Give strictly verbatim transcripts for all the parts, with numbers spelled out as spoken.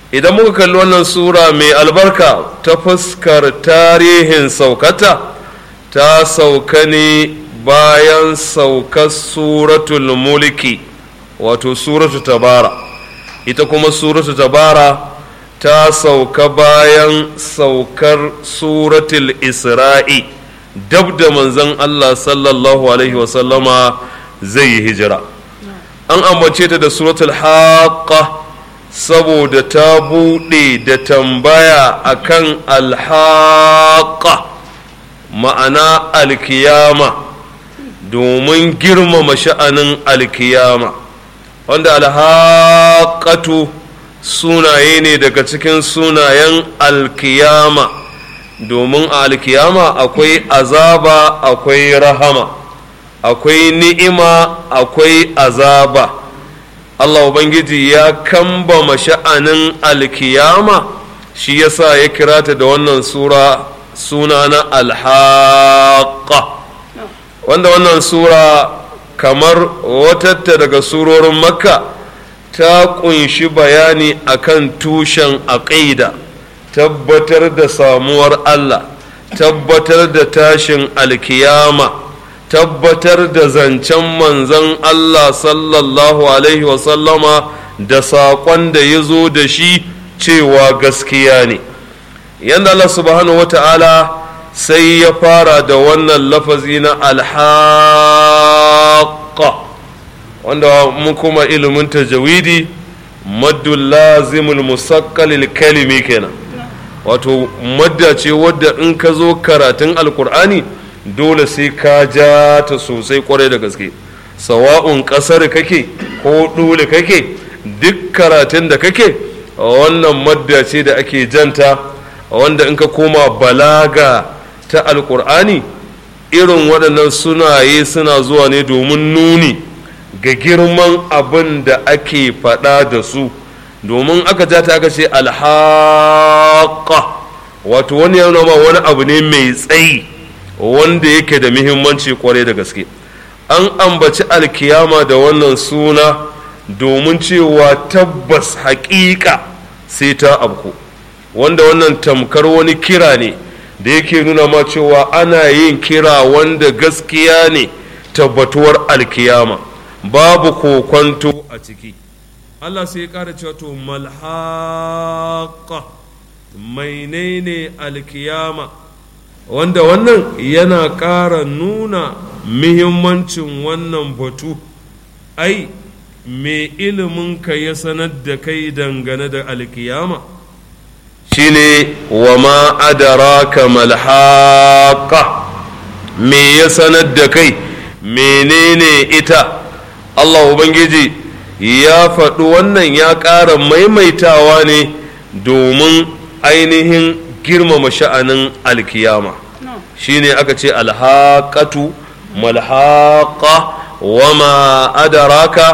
idan muka kalli wannan sura mai albarka ta fuskar tarihin saukata, ta sauka ne bayan saukar suratul mulki wato suratu tabara. Ita kuma suratu tabara ta sauka bayan saukar suratul isra'i dab da manzon Allah sallallahu alaihi wasallama zai yi hijira. An ambace ta da suratul haqqa saboda ta buɗe da tambaya akan alhaqa, ma'ana alkiyama, domin girmama sha'anin alkiyama, wanda alhaqatu sunaye ne daga cikin sunayen alkiyama, domin a alkiyama akwai azaba akwai rahama, akwai ni'ima akwai azaba. Allah Ubangiji ya kambama sha'anin alkiyama, shi yasa ya kira ta da wannan sura suna na alhaqa, wanda wannan sura kamar watatta daga surorin makka ta kunshi bayani akan tushen aqida, tabbatar da samuwar Allah, tabbatar da tashin alkiyama, tabbatar da zancen manzon Allah sallallahu alaihi wasallama da saƙon da ya zo da shi cewa gaskiya ne. Yanda Allah subhanahu wa ta'ala sai ya fara da wannan lafazi na alhaqa, wanda mun kuma ilimin tajawidi maddul lazimul musaqqalil kalimi kenan, wato madda ce wadda in ka zo karatun alkur'ani dole sai ka ja ta sosai kwarai da gaske, sawa'un ƙasar kake ko dole kake, duk karatun da kake wannan madda ce da ake janta, wanda in ka koma balaga ta alkur'ani irin waɗannan sunaye suna zuwa ne domin nuni ga girman abin da ake faɗa da su, domin aka ja ta aka ce alhaqa, wato wani yana ma wani abu ne mai tsayi wanda yake da muhimmanci kwarai da gaske. An ambaci alkiyama da wannan suna domin cewa tabbas haƙiƙa sai ta abku, wanda wannan tamkar wani kira ne da yake nuna ma cewa ana yin kira wanda gaskiya ne, tabbatuwar alkiyama babu kokwanto a ciki. Allah sai ya ƙara cewa to malhaqa, mainene alkiyama, wanda wannan yana ƙara nuna muhimmancin wannan batu. Ai me iliminka ya sanar da kai dangane da alkiyama? Shine wa ma adraka malhaqa, me ya sanar da kai menene ita? Allah Ubangiji ya faɗi wannan ya ƙara maimaitawa ne domin ainihin girmama sha'anin alkiyama. Shine aka ce alhaqatu malhaqa wa ma adraka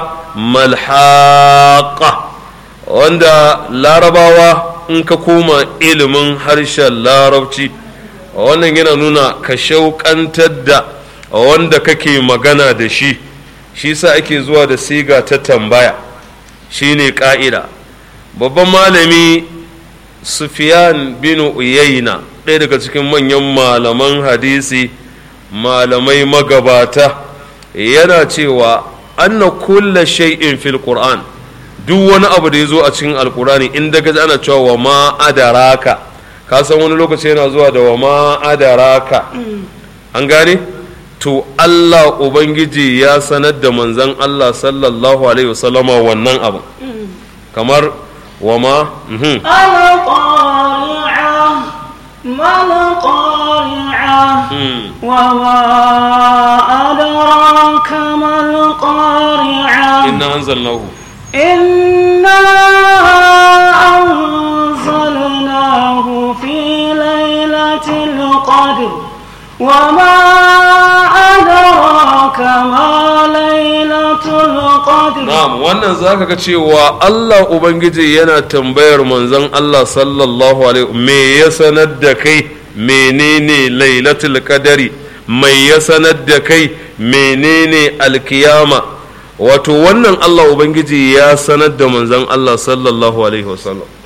malhaqa, wanda larabawa in ka koma ilimin harshen larabci wannan yana nuna ka shauƙantar da wanda kake magana da shi, shi sa ake zuwa da siga ta tambaya, shine ƙa'ida. Babban malami Sufyan bin Uyayna, ɗaya daga cikin manyan malaman hadisi, malamai magabata, yana cewa anna kulla shay'in fil Qur'an, duk wani abu da ya zo a cikin alkurani in daga ana cewa wa ma adaraka, ka san wani lokaci yana zuwa da wa ma adaraka, an gane? To Allah Ubangiji ya sanar da manzon Allah sallallahu alaihi wasallama wannan abu, kamar wa ma inna anzalnahu إنا أنزلناه في ليلة القدر وما أدراك ما ليلة القدر. نعم، wannan zaka ga cewa Allah Ubangiji yana tambayar manzon Allah sallallahu alaihi me ya sanar da kai menene lailatul qadari, mai ya sanar da kai menene alkiyama. Wato wannan Allah Ubangiji ya sanar da manzon Allah sallallahu alaihi wasallam